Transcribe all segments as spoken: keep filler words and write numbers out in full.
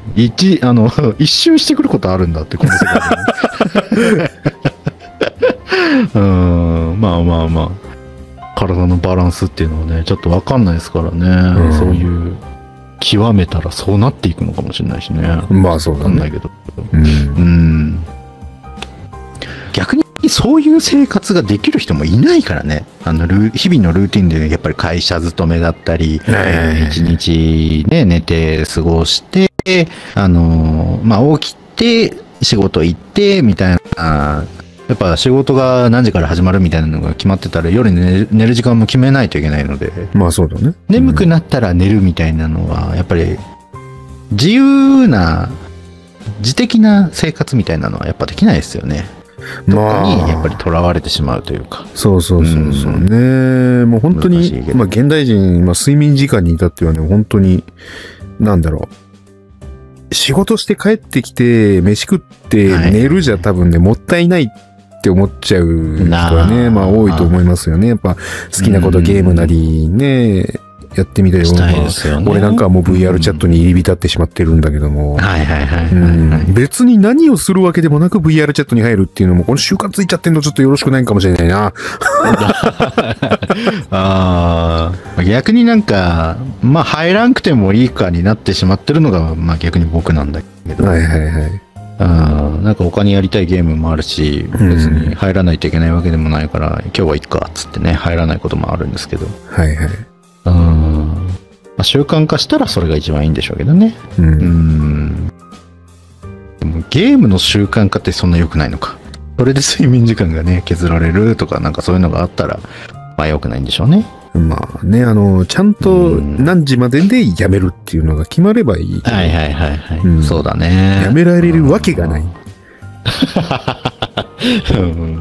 一あの一周してくることあるんだってこの世界でうんまあまあまあ体のバランスっていうのはねちょっと分かんないですからね、うん、そういう極めたらそうなっていくのかもしれないしね。 まあそうだね。 分かんないけど、うん、うん逆にそういう生活ができる人もいないからね。あのル日々のルーティンでやっぱり会社勤めだったり、一日ね寝て過ごして、あのまあ起きて仕事行ってみたいな。やっぱ仕事が何時から始まるみたいなのが決まってたら夜に寝る、寝る時間も決めないといけないので。 まあそうだね。 眠くなったら寝るみたいなのはやっぱり自由な自的な生活みたいなのはやっぱできないですよね。どこにやっぱり囚われてしまうというか、 そうそうそうそうね、うん、もう本当にまあ現代人、まあ、睡眠時間に至ってはね本当になんだろう仕事して帰ってきて飯食って寝るじゃ多分ね、はい、もったいないって思っちゃう人がねまあ多いと思いますよね。やっぱ好きなことゲームなりねやってみたいような、ね、俺なんかはもう ブイアール チャットに入り浸ってしまってるんだけども、 はいはいはいはい、 別に何をするわけでもなく ブイアール チャットに入るっていうのもこの習慣ついちゃってんのちょっとよろしくないかもしれないなあ逆になんかまあ入らんくてもいいかになってしまってるのがまあ逆に僕なんだけど、 はいはいはいあなんか他にやりたいゲームもあるし別に入らないといけないわけでもないから、うん、今日はいっかっつってね入らないこともあるんですけど、 はいはいうんまあ、習慣化したらそれが一番いいんでしょうけどね、うん、うんでもゲームの習慣化ってそんな良くないのか。それで睡眠時間がね削られるとかなんかそういうのがあったらまあ良くないんでしょうね。 まあねあのちゃんと何時まででやめるっていうのが決まればいい、うん、 はいはいはいはい、うん、そうだね。 やめられるわけがない、 うん、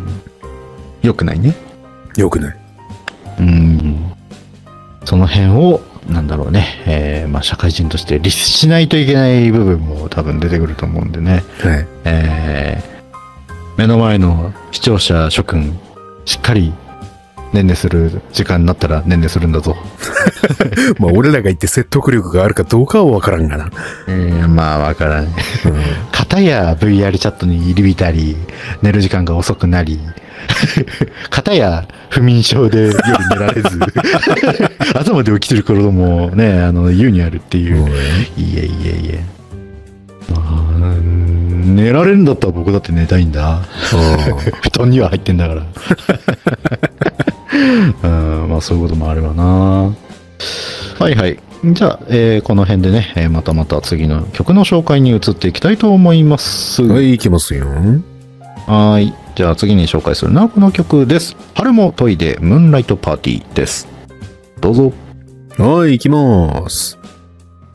良くないね。 良くない。 うんその辺をなんだろうね、えーまあ、社会人として律しないといけない部分も多分出てくると思うんでね、 はいえー、目の前の視聴者諸君しっかりねんねする時間になったらねんねするんだぞまあ俺らが言って説得力があるかどうかは分からんがな、 えー、まあ分からない、うん、片や ブイアール チャットに入り浸り寝る時間が遅くなり片や不眠症で夜寝られず朝まで起きてる頃もねあの優にあるっていう、いえいえいえ寝られるんだったら僕だって寝たいんだ布団には入ってんだからうんまあそういうこともあるわな。はいはいじゃあ、えー、この辺でね、えー、またまた次の曲の紹介に移っていきたいと思います。 はい行きますよ。 はいじゃあ次に紹介するのはこの曲です。春もトイでムーンライトパーティーです。どうぞ。 はい行きます。